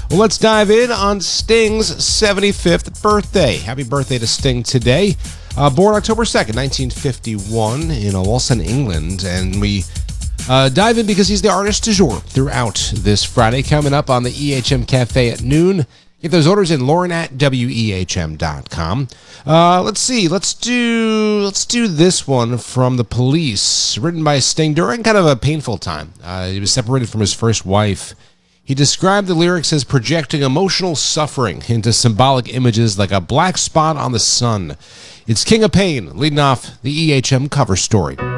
Well, let's dive in on Sting's 75th birthday. Happy birthday to Sting today. Born October 2nd, 1951 in Walsall, England. And we dive in because he's the artist du jour throughout this Friday. Coming up on the EHM Cafe at noon. Get those orders in, Lauren at WEHM.com. Let's see. Let's do this one from The Police, written by Sting during kind of a painful time. He was separated from his first wife. He described the lyrics as projecting emotional suffering into symbolic images like a black spot on the sun. It's King of Pain, leading off the EHM cover story.